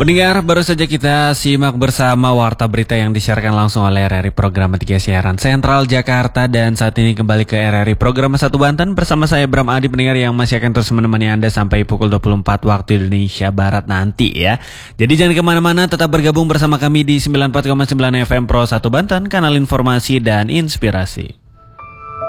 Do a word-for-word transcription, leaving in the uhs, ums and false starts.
Pendengar, baru saja kita simak bersama warta berita yang disiarkan langsung oleh R R I Program tiga Siaran Sentral Jakarta. Dan saat ini kembali ke R R I Program satu Banten bersama saya Bram Adi, pendengar yang masih akan terus menemani Anda sampai pukul dua puluh empat waktu Indonesia Barat nanti ya. Jadi jangan kemana-mana, tetap bergabung bersama kami di sembilan puluh empat koma sembilan F M Pro satu Banten, kanal informasi dan inspirasi.